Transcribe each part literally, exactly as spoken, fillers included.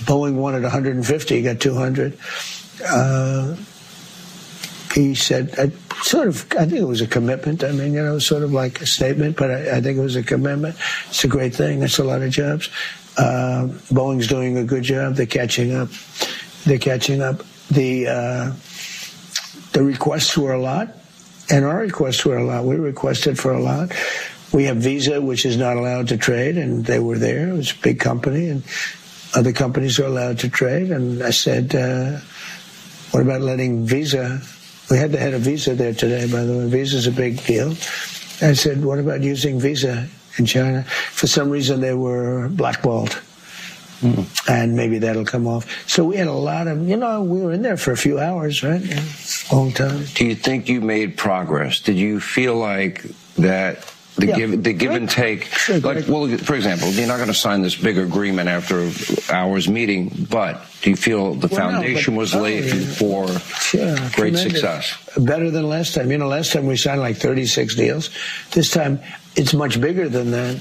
Boeing wanted one hundred fifty, he got two hundred. Uh, he said, I, sort of, I think it was a commitment. I mean, you know, sort of like a statement, but I, I think it was a commitment. It's a great thing. That's a lot of jobs. Uh, Boeing's doing a good job. They're catching up. They're catching up. The uh, the requests were a lot, and our requests were a lot. We requested for a lot. We have Visa, which is not allowed to trade, and they were there. It was a big company, and other companies are allowed to trade. And I said, uh, what about letting Visa? We had the head of Visa there today, by the way. Visa's a big deal. I said, what about using Visa in China? For some reason, they were blackballed. Mm. And maybe that'll come off. So we had a lot of, you know, we were in there for a few hours, right? Yeah, long time. Do you think you made progress? Did you feel like that the yeah. give the give and take, sure, like, well, for example, you're not going to sign this big agreement after hours meeting, but do you feel the well, foundation no, was oh, laid yeah. for yeah, great tremendous. success? Better than last time. You know, last time we signed like thirty-six deals. This time it's much bigger than that.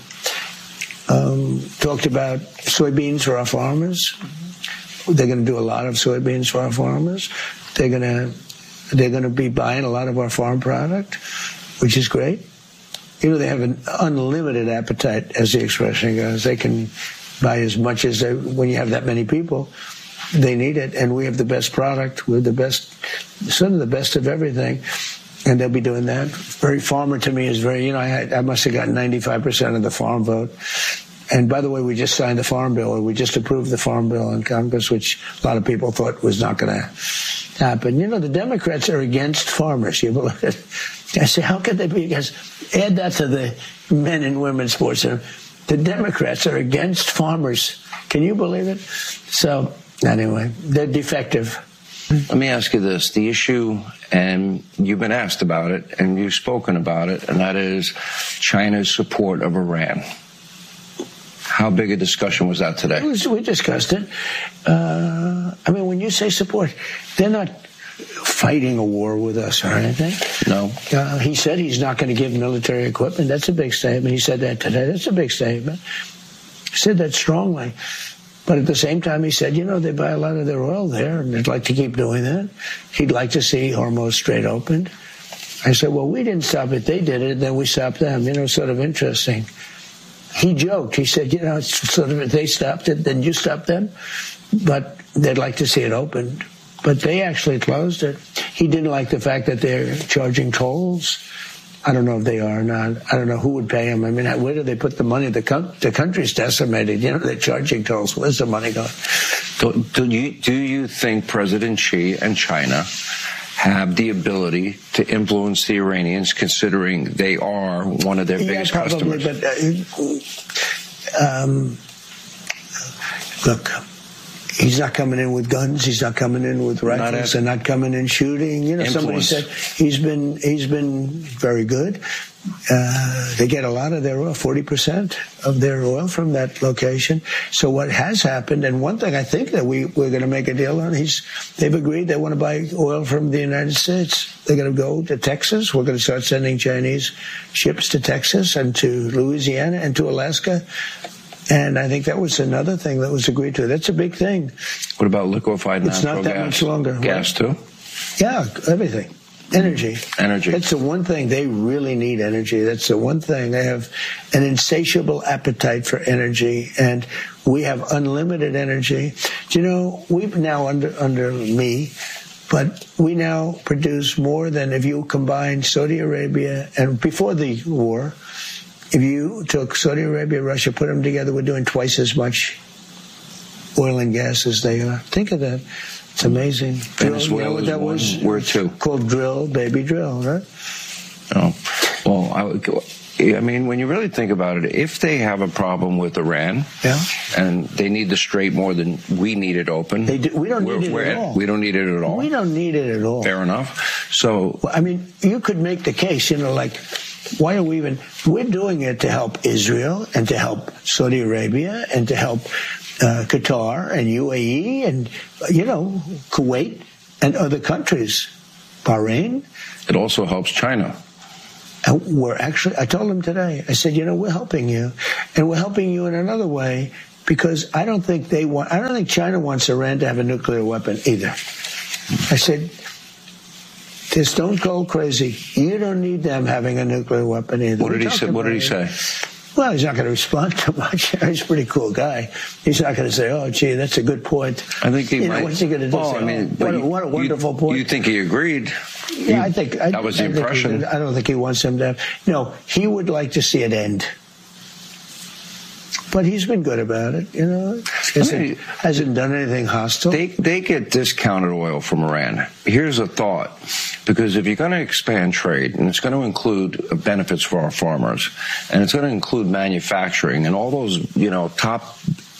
Um, talked about soybeans for our farmers. They're going to do a lot of soybeans for our farmers. They're going to they're going to be buying a lot of our farm product, which is great. You know, they have an unlimited appetite, as the expression goes. They can buy as much as they, when you have that many people, they need it. And we have the best product. We're the best, sort of the best of everything. And they'll be doing that. Very farmer to me is very, you know, I, had, I must have gotten ninety-five percent of the farm vote. And by the way, we just signed the farm bill, or we just approved the farm bill in Congress, which a lot of people thought was not going to happen. You know, the Democrats are against farmers. You believe it? I say, how could they be against? Add that to the men and women sports. The Democrats are against farmers. Can you believe it? So, anyway, they're defective. Let me ask you this. The issue, and you've been asked about it, and you've spoken about it, and that is China's support of Iran. How big a discussion was that today? It was, we discussed it. Uh, I mean, when you say support, they're not fighting a war with us or anything. No. Uh, he said he's not going to give military equipment. That's a big statement. He said that today. That's a big statement. He said that strongly. But at the same time, he said, you know, they buy a lot of their oil there, and they'd like to keep doing that. He'd like to see Hormuz Strait opened. I said, well, we didn't stop it. They did it, and then we stopped them. You know, sort of interesting. He joked. He said, you know, it's sort of if they stopped it, then you stop them. But they'd like to see it opened. But they actually closed it. He didn't like the fact that they're charging tolls. I don't know if they are or not. I don't know who would pay them. I mean, where do they put the money? The, co- the country's decimated. You know, they're charging tolls. Where's the money going? Do, do you do you think President Xi and China have the ability to influence the Iranians, considering they are one of their yeah, biggest probably, customers? But, uh, um, look, he's not coming in with guns. He's not coming in with rifles. They're not coming in shooting. You know, influence. Somebody said he's been he's been very good. Uh, they get a lot of their oil, forty percent of their oil from that location. So what has happened, and one thing I think that we, we're going to make a deal on, he's, they've agreed they want to buy oil from the United States. They're going to go to Texas. We're going to start sending Chinese ships to Texas and to Louisiana and to Alaska. And I think that was another thing that was agreed to. That's a big thing. What about liquefied natural gas? It's not that much longer. Gas, too? Yeah, everything. Energy. Energy. That's the one thing. They really need energy. That's the one thing. They have an insatiable appetite for energy, and we have unlimited energy. Do you know, we've now, under under me, but we now produce more than if you combine Saudi Arabia, and before the war, if you took Saudi Arabia, Russia, put them together, we're doing twice as much oil and gas as they are. Think of that. It's amazing. Venezuela, that was where too called drill, baby, drill, right? Oh, well, I, would go, I mean, when you really think about it, if they have a problem with Iran, yeah, and they need the strait more than we need it open, they do, we don't need it at all. We don't need it at all. We don't need it at all. Fair enough. So, well, I mean, you could make the case, you know, like, why are we even? We're doing it to help Israel and to help Saudi Arabia and to help Uh, Qatar and U A E and, you know, Kuwait and other countries, Bahrain. It also helps China. And we're actually, I told them today, I said, you know, we're helping you. And we're helping you in another way because I don't think they want, I don't think China wants Iran to have a nuclear weapon either. I said, they're stone cold crazy. You don't need them having a nuclear weapon either. What did he say? What did he say? Well, he's not going to respond too much. He's a pretty cool guy. He's not going to say, "Oh, gee, that's a good point." I think he you might. Know, what's he going to do? Oh, say, I mean, oh, what, you, a, what a wonderful you, point. You think he agreed? Yeah, you, I think I, that was the I impression. I don't think he wants them to have. No, he would like to see it end. But he's been good about it, you know. Hasn't, I mean, hasn't done anything hostile. They they get discounted oil from Iran. Here's a thought, because if you're going to expand trade, and it's going to include benefits for our farmers, and it's going to include manufacturing, and all those, you know, top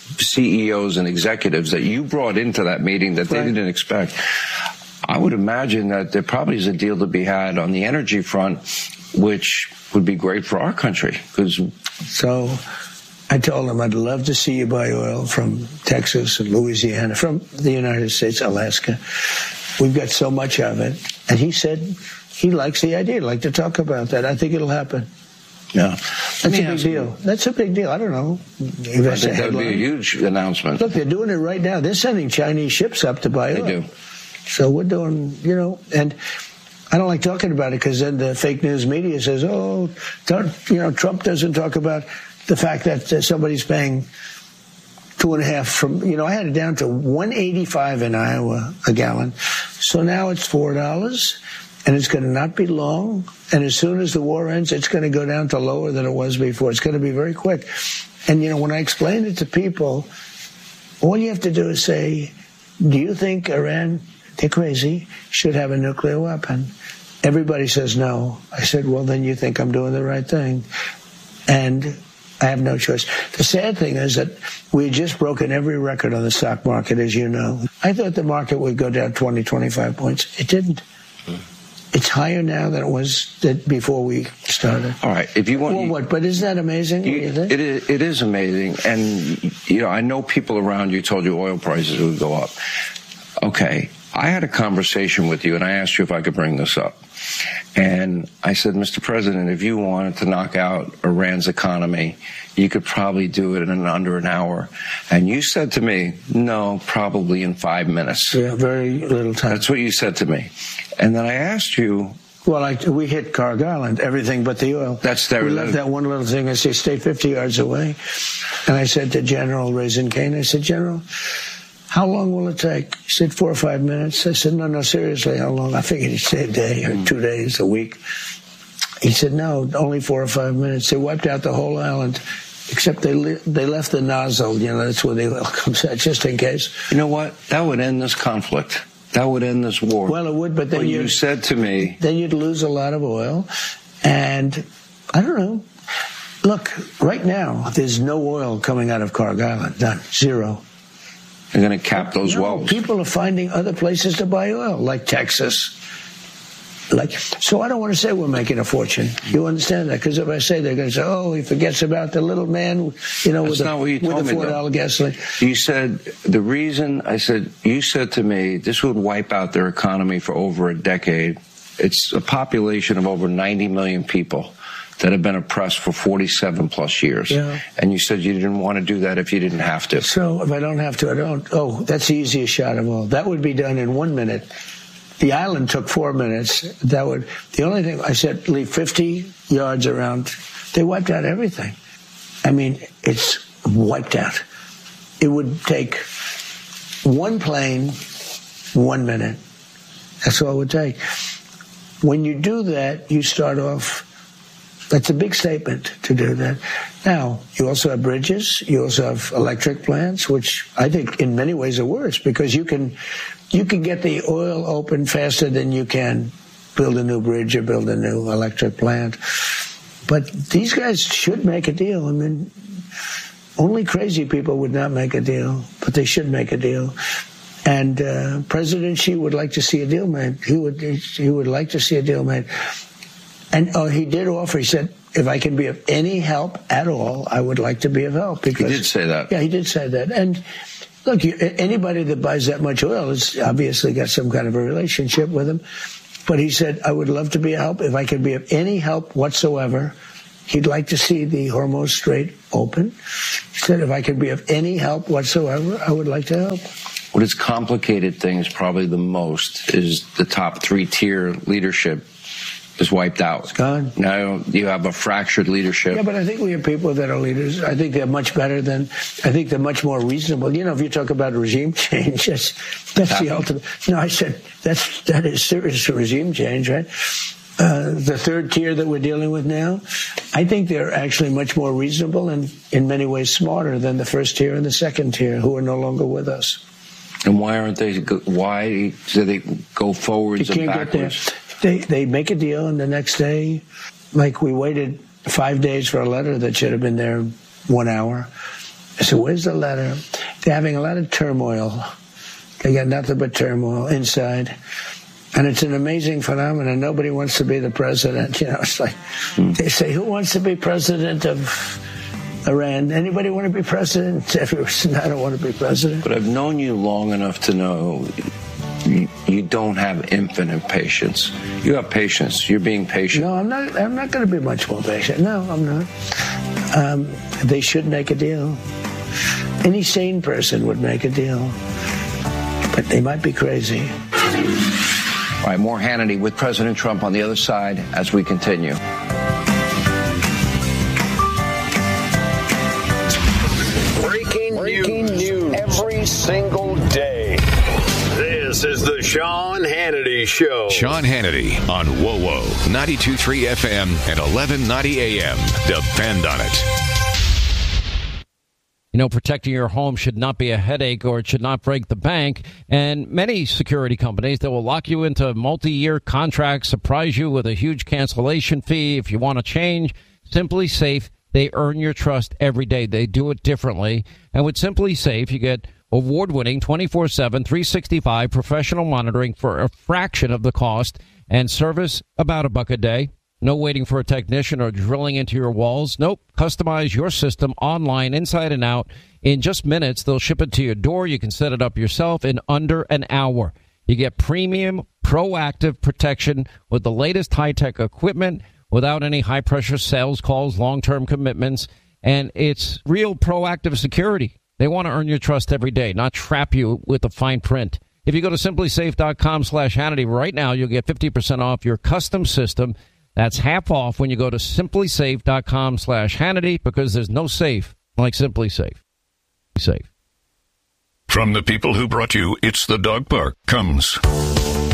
C E Os and executives that you brought into that meeting that they right. didn't expect, I would imagine that there probably is a deal to be had on the energy front, which would be great for our country. Because so. I told him I'd love to see you buy oil from Texas and Louisiana, from the United States, Alaska. We've got so much of it. And he said he likes the idea. He'd like to talk about that. I think it'll happen. Yeah. That's a big deal. You. That's a big deal. I don't know. I think that would be a huge announcement. Look, they're doing it right now. They're sending Chinese ships up to buy oil. They do. So we're doing, you know, and I don't like talking about it because then the fake news media says, oh, don't, you know, Trump doesn't talk about the fact that uh, somebody's paying two and a half from, you know, I had it down to one eighty-five in Iowa a gallon. So now it's four dollars, and it's going to not be long. And as soon as the war ends, it's going to go down to lower than it was before. It's going to be very quick. And, you know, when I explain it to people, all you have to do is say, do you think Iran, they're crazy, should have a nuclear weapon? Everybody says no. I said, well, then you think I'm doing the right thing. And I have no choice. The sad thing is that we had just broken every record on the stock market, as you know. I thought the market would go down twenty, twenty-five points. It didn't. It's higher now than it was before we started. All right. If you want, well, you, what? But isn't that amazing? You, what do you think? It is. It is amazing, and you know, I know people around you told you oil prices would go up. Okay. I had a conversation with you, and I asked you if I could bring this up. And I said, Mister President, if you wanted to knock out Iran's economy, you could probably do it in under an hour. And you said to me, no, probably in five minutes. Yeah, very little time. That's what you said to me. And then I asked you. Well, I, we hit Cargill Island, everything but the oil. That's their We left that one little thing. I said, stay fifty yards away. And I said to General Raisin Kane, I said, General, how long will it take? He said, four or five minutes. I said, no, no, seriously, how long? I figured he'd say a day or two days, a week. He said, no, only four or five minutes. They wiped out the whole island, except they li- they left the nozzle. You know, that's where the oil comes out, just in case. You know what? That would end this conflict. That would end this war. Well, it would, but then well, you said to me, then you'd lose a lot of oil. And I don't know. Look, right now, there's no oil coming out of Cargill Island. None. Zero. They're going to cap those no, wells. People are finding other places to buy oil, like Texas. Like, so I don't want to say we're making a fortune. You understand that? Because if I say, they're going to say, oh, he forgets about the little man, you know, That's with, not a, what you told with a me, four dollar gasoline. You said, the reason, I said, you said to me, this would wipe out their economy for over a decade. It's a population of over ninety million people that have been oppressed for forty-seven plus years. Yeah. And you said you didn't want to do that if you didn't have to. So if I don't have to, I don't. Oh, that's the easiest shot of all. That would be done in one minute. The island took four minutes. That would, the only thing I said, leave fifty yards around. They wiped out everything. I mean, it's wiped out. It would take one plane, one minute. That's all it would take. When you do that, you start off. That's a big statement to do that. Now, you also have bridges. You also have electric plants, which I think in many ways are worse because you can you can get the oil open faster than you can build a new bridge or build a new electric plant. But these guys should make a deal. I mean, only crazy people would not make a deal, but they should make a deal. And uh, President Xi would like to see a deal made. He would he would like to see a deal made. And oh, he did offer, he said, if I can be of any help at all, I would like to be of help. Because, he did say that. Yeah, he did say that. And look, you, anybody that buys that much oil has obviously got some kind of a relationship with him. But he said, I would love to be a help. If I could be of any help whatsoever, he'd like to see the Hormuz Strait open. He said, if I could be of any help whatsoever, I would like to help. What has complicated things probably the most is the top three-tier leadership is wiped out. It's gone. Now you have a fractured leadership. Yeah, but I think we have people that are leaders. I think they're much better than, I think they're much more reasonable. You know, if you talk about regime change, that's, that's the ultimate. No, I said, that's, that is serious regime change, right? Uh, the third tier that we're dealing with now, I think they're actually much more reasonable and in many ways smarter than the first tier and the second tier, who are no longer with us. And why aren't they, why do they go forwards and backwards? They they make a deal, and the next day, like we waited five days for a letter that should have been there one hour. I said, where's the letter? They're having a lot of turmoil. They got nothing but turmoil inside. And it's an amazing phenomenon. Nobody wants to be the president. You know, it's like hmm. they say, who wants to be president of Iran? Anybody want to be president? Everyone said, I don't want to be president. But I've known you long enough to know you, you don't have infinite patience. You have patience. You're being patient. No, I'm not. I'm not going to be much more patient. No, I'm not. Um, they should make a deal. Any sane person would make a deal. But they might be crazy. All right, more Hannity with President Trump on the other side as we continue. Breaking, Breaking news. news every single day. This is the Sean Hannity Show. Sean Hannity on W O W O ninety-two point three F M and eleven ninety A M. Depend on it. You know, protecting your home should not be a headache, or it should not break the bank. And many security companies that will lock you into multi-year contracts, surprise you with a huge cancellation fee if you want to change. Simply Safe, they earn your trust every day. They do it differently. And with Simply Safe, you get award-winning twenty-four seven, three sixty-five professional monitoring for a fraction of the cost, and service about a buck a day. No waiting for a technician or drilling into your walls. Nope. Customize your system online, inside and out. In just minutes, they'll ship it to your door. You can set it up yourself in under an hour. You get premium, proactive protection with the latest high-tech equipment without any high-pressure sales calls, long-term commitments. And it's real proactive security. They want to earn your trust every day, not trap you with the fine print. If you go to simplysafe.com slash Hannity right now, you'll get fifty percent off your custom system. That's half off when you go to simplysafe.com slash Hannity, because there's no safe like Simply Safe. Safe. From the people who brought you It's the Dog Park comes